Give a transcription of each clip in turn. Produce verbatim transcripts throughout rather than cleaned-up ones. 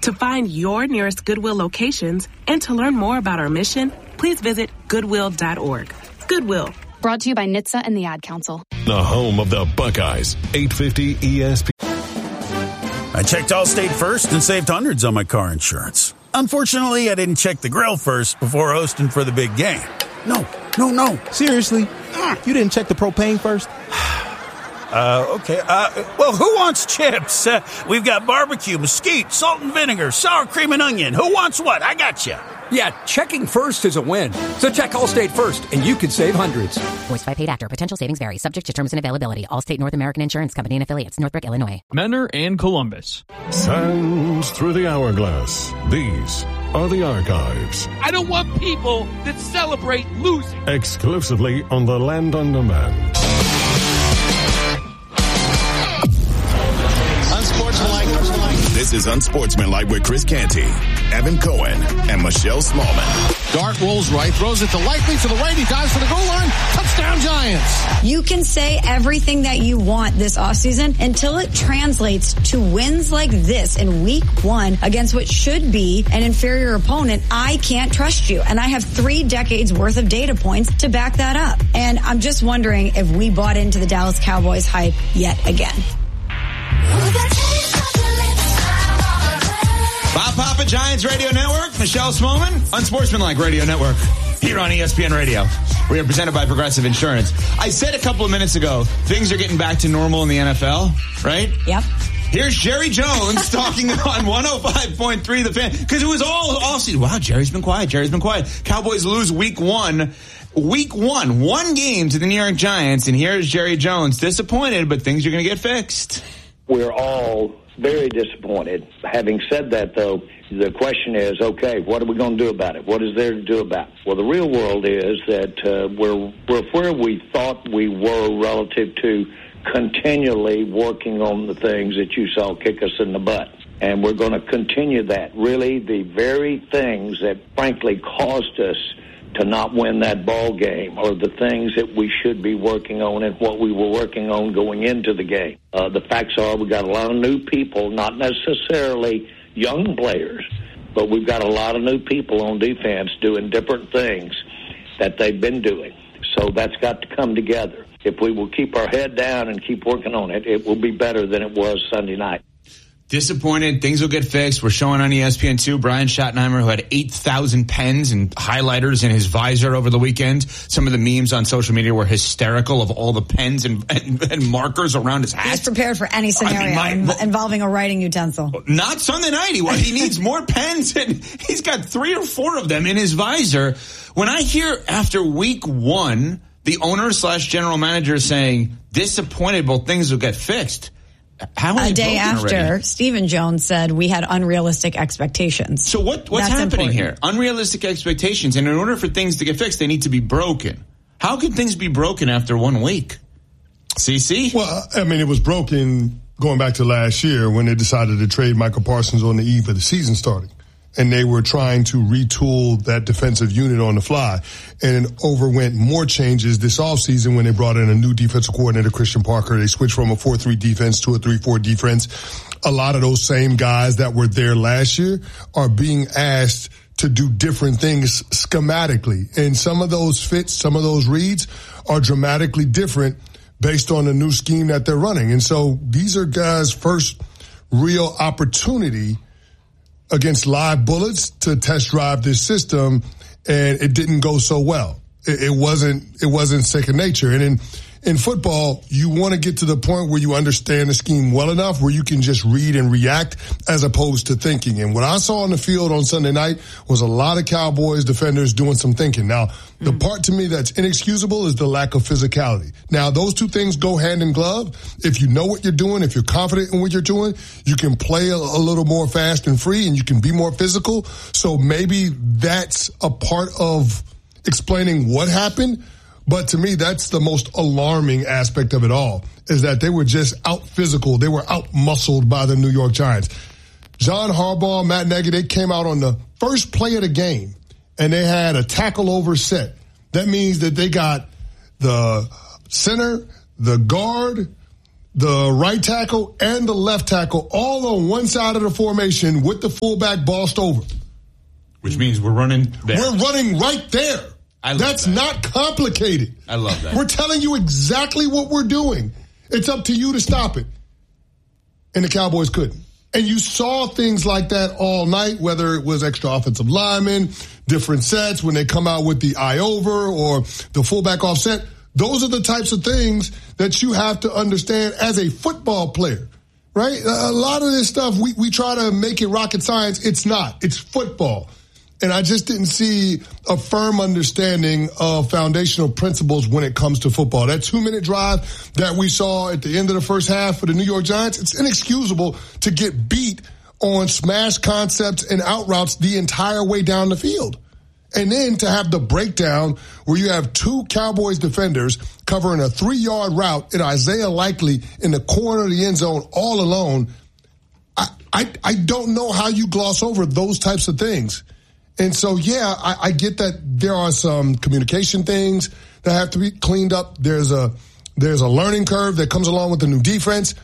To find your nearest Goodwill locations and to learn more about our mission, please visit goodwill dot org. Goodwill. Brought to you by N H T S A and the Ad Council. The home of the Buckeyes, eight fifty E S P N. I checked Allstate first and saved hundreds on my car insurance. Unfortunately, I didn't check the grill first before hosting for the big game. No, no, no. Seriously? You didn't check the propane first? Uh, okay. Uh, well, who wants chips? Uh, we've got barbecue, mesquite, salt and vinegar, sour cream and onion. Who wants what? I got you. Yeah, checking first is a win. So check Allstate first, and you could save hundreds. Voiced by paid actor. Potential savings vary. Subject to terms and availability. Allstate North American Insurance Company and affiliates. Northbrook, Illinois. Menor and Columbus. Sands through the hourglass. These are the archives. I don't want people that celebrate losing. Exclusively on the Land on Demand. Unsportsmanlike. This is Unsportsmanlike with Chris Canty, Evan Cohen, and Michelle Smallman. Dart rolls right, throws it to Likely to the right. He dives for the goal line. Touchdown, Giants. You can say everything that you want this offseason until it translates to wins like this in week one against what should be an inferior opponent. I can't trust you. And I have three decades worth of data points to back that up. And I'm just wondering if we bought into the Dallas Cowboys hype yet again. Bob Papa, Giants Radio Network, Michelle Smallman, Unsportsmanlike Radio Network, here on E S P N Radio. We are presented by Progressive Insurance. I said a couple of minutes ago, things are getting back to normal in the N F L, right? Yep. Here's Jerry Jones talking on one oh five point three The Fan, because it was all all season. Wow, Jerry's been quiet. Jerry's been quiet. Cowboys lose week one. Week one, one game to the New York Giants, and here's Jerry Jones, disappointed, but things are going to get fixed. We're all very disappointed. Having said that, though, the question is, okay, what are we going to do about it? What is there to do about it? Well, the real world is that uh, we're, we're where we thought we were relative to continually working on the things that you saw kick us in the butt. And we're going to continue that. Really, the very things that, frankly, caused us to not win that ball game are the things that we should be working on and what we were working on going into the game. Uh, the facts are we got a lot of new people, not necessarily young players, but we've got a lot of new people on defense doing different things that they've been doing. So that's got to come together. If we will keep our head down and keep working on it, it will be better than it was Sunday night. Disappointed. Things will get fixed. We're showing on E S P N two Brian Schottenheimer, who had eight thousand pens and highlighters in his visor over the weekend. Some of the memes on social media were hysterical of all the pens and, and, and markers around his hat. He's prepared for any scenario I mean, my, involving a writing utensil. Not Sunday night. He, he needs more pens, and he's got three or four of them in his visor. When I hear after week one, the owner slash general manager saying, disappointed, but things will get fixed. How a day after, already? Stephen Jones said we had unrealistic expectations. So what, what's That's happening important. here? Unrealistic expectations. And in order for things to get fixed, they need to be broken. How can things be broken after one week? C C? Well, I mean, it was broken going back to last year when they decided to trade Michael Parsons on the eve of the season starting. And they were trying to retool that defensive unit on the fly. And it overwent more changes this offseason when they brought in a new defensive coordinator, Christian Parker. They switched from a four three defense to a three four defense. A lot of those same guys that were there last year are being asked to do different things schematically. And some of those fits, some of those reads are dramatically different based on the new scheme that they're running. And so these are guys' first real opportunity against live bullets to test drive this system, and it didn't go so well. It, it wasn't, it wasn't second nature. And in, in football, you want to get to the point where you understand the scheme well enough where you can just read and react as opposed to thinking. And what I saw on the field on Sunday night was a lot of Cowboys defenders doing some thinking. Now, the mm. part to me that's inexcusable is the lack of physicality. Now, those two things go hand in glove. If you know what you're doing, if you're confident in what you're doing, you can play a, a little more fast and free and you can be more physical. So maybe that's a part of explaining what happened. But to me, that's the most alarming aspect of it all, is that they were just out physical. They were out muscled by the New York Giants. John Harbaugh, Matt Nagy, they came out on the first play of the game and they had a tackle over set. That means that they got the center, the guard, the right tackle and the left tackle all on one side of the formation with the fullback bossed over. Which means we're running there. We're running right there. I love That's that. not complicated. I love that. We're telling you exactly what we're doing. It's up to you to stop it. And the Cowboys couldn't. And you saw things like that all night, whether it was extra offensive linemen, different sets, when they come out with the eye over or the fullback offset. Those are the types of things that you have to understand as a football player, right? A lot of this stuff, we, we try to make it rocket science. It's not. It's football. And I just didn't see a firm understanding of foundational principles when it comes to football. That two-minute drive that we saw at the end of the first half for the New York Giants, it's inexcusable to get beat on smash concepts and out routes the entire way down the field. And then to have the breakdown where you have two Cowboys defenders covering a three-yard route and Isaiah Likely in the corner of the end zone all alone, I, I, I don't know how you gloss over those types of things. And so, yeah, I, I get that there are some communication things that have to be cleaned up. There's a there's a learning curve that comes along with the new defense.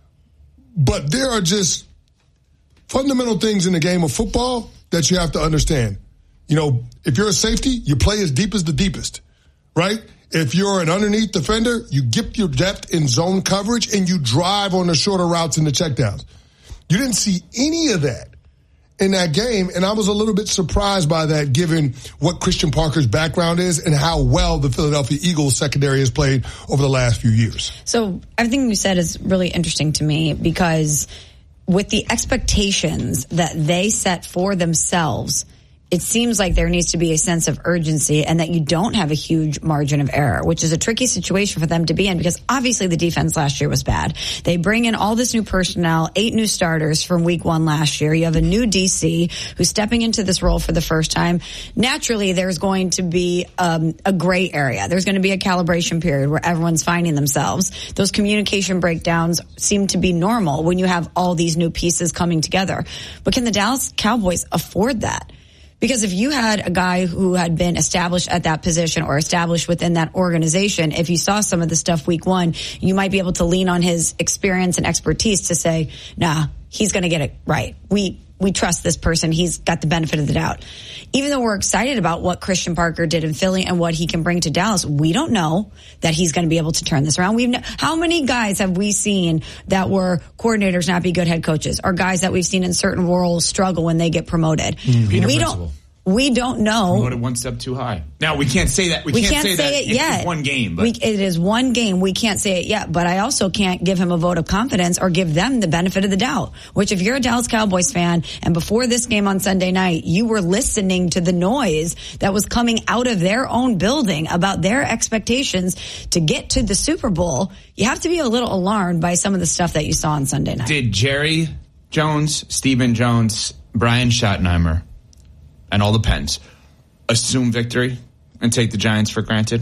But there are just fundamental things in the game of football that you have to understand. You know, if you're a safety, you play as deep as the deepest, right? If you're an underneath defender, you get your depth in zone coverage and you drive on the shorter routes and the checkdowns. You didn't see any of that in that game, and I was a little bit surprised by that given what Christian Parker's background is and how well the Philadelphia Eagles secondary has played over the last few years. So everything you said is really interesting to me because with the expectations that they set for themselves, it seems like there needs to be a sense of urgency and that you don't have a huge margin of error, which is a tricky situation for them to be in because obviously the defense last year was bad. They bring in all this new personnel, eight new starters from week one last year. You have a new D C who's stepping into this role for the first time. Naturally, there's going to be um, a gray area. There's going to be a calibration period where everyone's finding themselves. Those communication breakdowns seem to be normal when you have all these new pieces coming together. But can the Dallas Cowboys afford that? Because if you had a guy who had been established at that position or established within that organization, if you saw some of the stuff week one, you might be able to lean on his experience and expertise to say, nah, he's going to get it right. We we trust this person. He's got the benefit of the doubt. Even though we're excited about what Christian Parker did in Philly and what he can bring to Dallas, we don't know that he's going to be able to turn this around. We've no, how many guys have we seen that were coordinators not be good head coaches, or guys that we've seen in certain roles struggle when they get promoted? Mm-hmm. We don't. We don't know. Promoted one step too high. Now we can't say that. We, we can't, can't say, say that it yet. It's one game. But. We, it is one game. We can't say it yet. But I also can't give him a vote of confidence or give them the benefit of the doubt. Which, if you're a Dallas Cowboys fan, and before this game on Sunday night, you were listening to the noise that was coming out of their own building about their expectations to get to the Super Bowl, you have to be a little alarmed by some of the stuff that you saw on Sunday night. Did Jerry Jones, Stephen Jones, Brian Schottenheimer, and all the Pens assume victory and take the Giants for granted?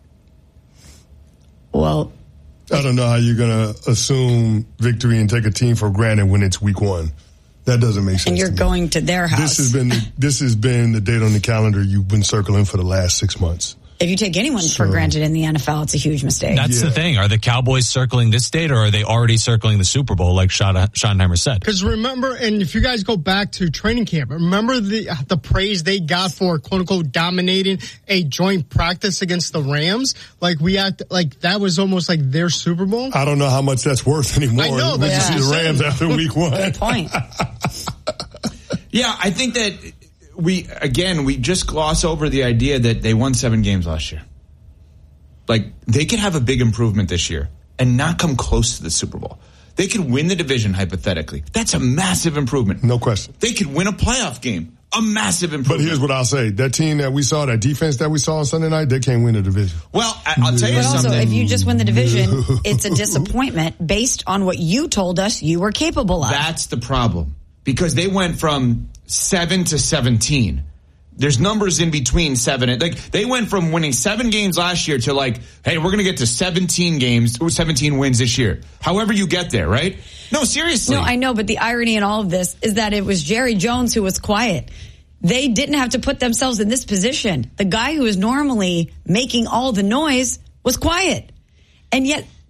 Well, I don't know how you're going to assume victory and take a team for granted when it's week one. That doesn't make sense. And you're to going to their house. This has been the, this has been the date on the calendar you've been circling for the last six months. If you take anyone so, for granted in the N F L, it's a huge mistake. That's yeah. the thing. Are the Cowboys circling this date, or are they already circling the Super Bowl, like Schottenheimer said? Because remember, and if you guys go back to training camp, remember the the praise they got for quote unquote dominating a joint practice against the Rams? Like we act like that was almost like their Super Bowl. I don't know how much that's worth anymore. I know, we yeah. just see the Rams after week one. Good point. Yeah, I think that we again we just gloss over the idea that they won seven games last year. Like, they could have a big improvement this year and not come close to the Super Bowl. They could win the division, hypothetically. That's a massive improvement. No question. They could win a playoff game. A massive improvement. But here's what I'll say. That team that we saw, that defense that we saw on Sunday night, they can't win the division. Well, I'll tell you but something. But also, if you just win the division, it's a disappointment based on what you told us you were capable of. That's the problem. Because they went from seven to seventeen. There's numbers in between seven and like they went from winning seven games last year to like, hey, we're going to get to seventeen games, seventeen wins this year. However you get there, right? No, seriously. No, I know, but the irony in all of this is that it was Jerry Jones who was quiet. They didn't have to put themselves in this position. The guy who is normally making all the noise was quiet. And yet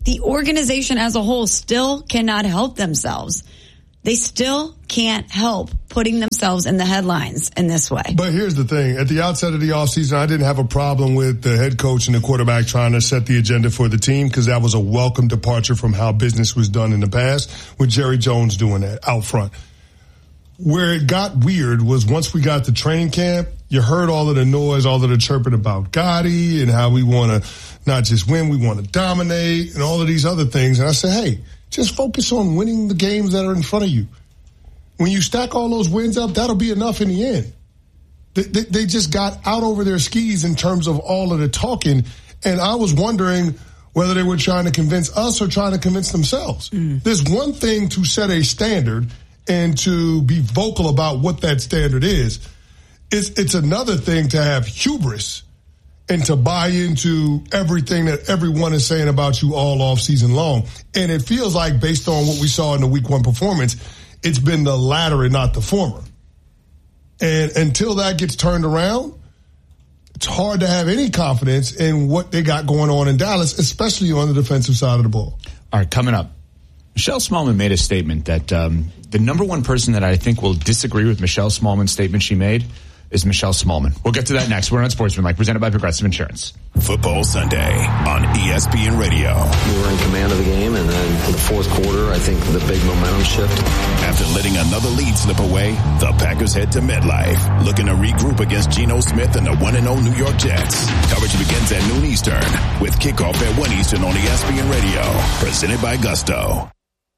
the organization as a whole still cannot help themselves. They still can't help putting themselves in the headlines in this way. But here's the thing. At the outset of the offseason, I didn't have a problem with the head coach and the quarterback trying to set the agenda for the team because that was a welcome departure from how business was done in the past, with Jerry Jones doing that out front. Where it got weird was once we got to training camp, you heard all of the noise, all of the chirping about Gotti and how we want to not just win, we want to dominate and all of these other things. And I said, hey, just focus on winning the games that are in front of you. When you stack all those wins up, that'll be enough in the end. They, they, they just got out over their skis in terms of all of the talking. And I was wondering whether they were trying to convince us or trying to convince themselves. Mm. There's one thing to set a standard and to be vocal about what that standard is. It's, it's another thing to have hubris and to buy into everything that everyone is saying about you all off season long. And it feels like, based on what we saw in the week one performance, it's been the latter and not the former. And until that gets turned around, it's hard to have any confidence in what they got going on in Dallas, especially on the defensive side of the ball. All right, coming up, Michelle Smallman made a statement that um, the number one person that I think will disagree with Michelle Smallman's statement she made is Michelle Smallman. We'll get to that next. We're on Sportsmanlike, presented by Progressive Insurance. Football Sunday on E S P N Radio. We were in command of the game, and then in the fourth quarter, I think the big momentum shift. After letting another lead slip away, the Packers head to MetLife, looking to regroup against Geno Smith and the one and oh New York Jets. Coverage begins at noon Eastern, with kickoff at one Eastern on E S P N Radio, presented by Gusto.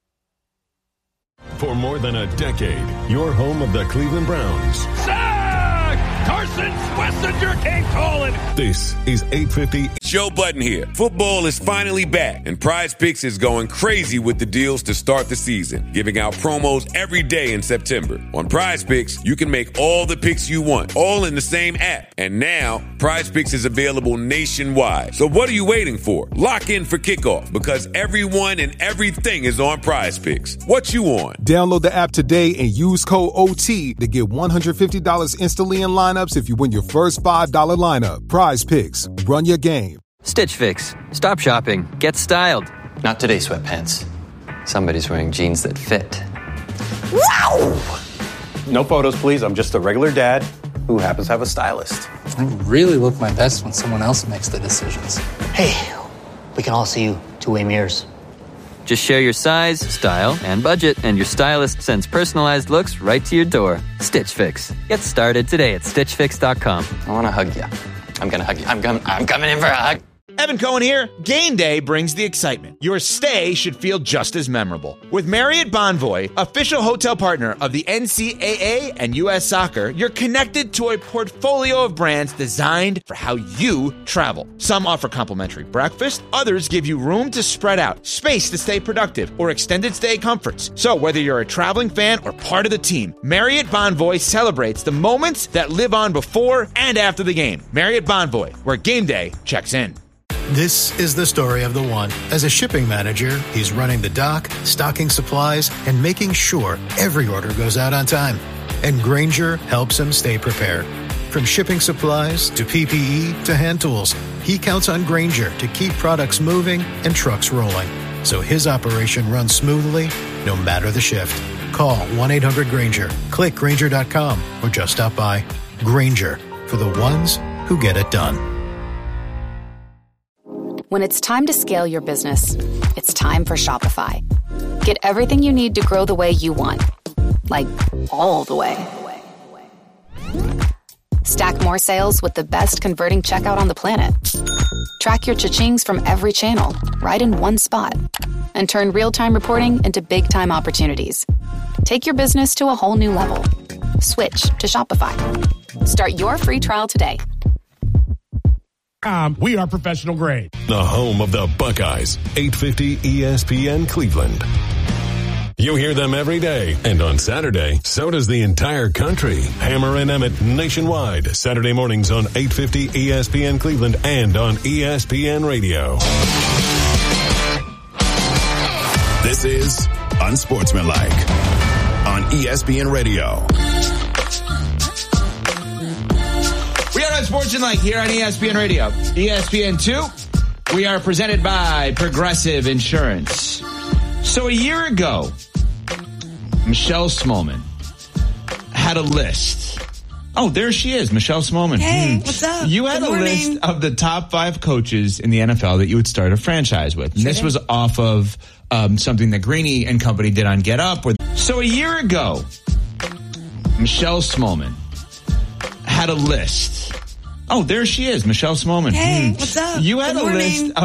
For more than a decade, your home of the Cleveland Browns. Carson Schlesinger came calling. This is eight fifty. Joe Budden here. Football is finally back, and Prize Picks is going crazy with the deals to start the season, giving out promos every day in September. On Prize Picks, you can make all the picks you want, all in the same app. And now, Prize Picks is available nationwide. So what are you waiting for? Lock in for kickoff, because everyone and everything is on Prize Picks. What you on? Download the app today and use code O T to get one hundred fifty dollars instantly in lineups if you win your first five dollars lineup. Prize Picks. Run your game. Stitch Fix. Stop shopping. Get styled. Not today, sweatpants. Somebody's wearing jeans that fit. Wow! No photos, please. I'm just a regular dad who happens to have a stylist. I really look my best when someone else makes the decisions. Hey, we can all see you two-way mirrors. Just share your size, style, and budget, and your stylist sends personalized looks right to your door. Stitch Fix. Get started today at stitch fix dot com. I want to hug you. I'm going to hug you. I'm, com- I'm coming in for a hug. Evan Cohen here. Game day brings the excitement. Your stay should feel just as memorable. With Marriott Bonvoy, official hotel partner of the N C double A and U S Soccer, you're connected to a portfolio of brands designed for how you travel. Some offer complimentary breakfast, others give you room to spread out, space to stay productive, or extended stay comforts. So whether you're a traveling fan or part of the team, Marriott Bonvoy celebrates the moments that live on before and after the game. Marriott Bonvoy, where game day checks in. This is the story of the one. As a shipping manager, he's running the dock, stocking supplies, and making sure every order goes out on time. And Grainger helps him stay prepared. From shipping supplies to P P E to hand tools, he counts on Grainger to keep products moving and trucks rolling, so his operation runs smoothly no matter the shift. Call one eight hundred Grainger, click Grainger dot com, or just stop by. Grainger, for the ones who get it done. When it's time to scale your business, it's time for Shopify. Get everything you need to grow the way you want. Like, all the way. Stack more sales with the best converting checkout on the planet. Track your cha-chings from every channel, right in one spot. And turn real-time reporting into big-time opportunities. Take your business to a whole new level. Switch to Shopify. Start your free trial today. Um, we are professional grade. The home of the Buckeyes, eight fifty E S P N Cleveland. You hear them every day, and on Saturday, so does the entire country. Hammer and Emmett nationwide, Saturday mornings on eight fifty E S P N Cleveland and on E S P N Radio. This is Unsportsmanlike on E S P N Radio. We are on Sportsmanlike here on E S P N Radio. E S P N two, We are presented by Progressive Insurance. So a year ago, Michelle Smallman had a list. Oh, there she is, Michelle Smallman. Hey, hmm. what's up? You had Good a morning. list of the top five coaches in the N F L that you would start a franchise with. And Sure this did. was off of um, something that Greeny and company did on Get Up. Where, so a year ago, Michelle Smallman had a list. Oh, there she is, Michelle Smallman. Hey, hmm. what's up? You had Good a morning. list of